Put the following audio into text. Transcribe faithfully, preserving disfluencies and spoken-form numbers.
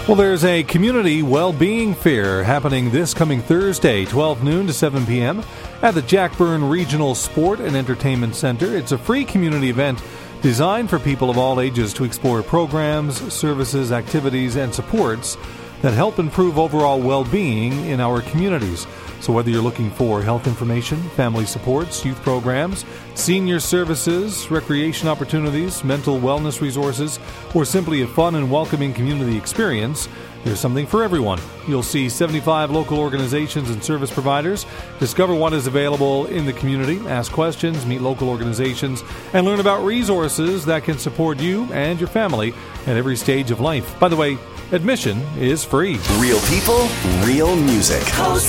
Well, there's a community well-being fair happening this coming Thursday, twelve noon to seven p.m. at the Jack Byrne Regional Sport and Entertainment Center. It's a free community event designed for people of all ages to explore programs, services, activities, and supports that help improve overall well-being in our communities. So whether you're looking for health information, family supports, youth programs, senior services, recreation opportunities, mental wellness resources, or simply a fun and welcoming community experience, there's something for everyone. You'll see seventy-five local organizations and service providers, discover what is available in the community, ask questions, meet local organizations, and learn about resources that can support you and your family at every stage of life. By the way, admission is free. Real people, real music.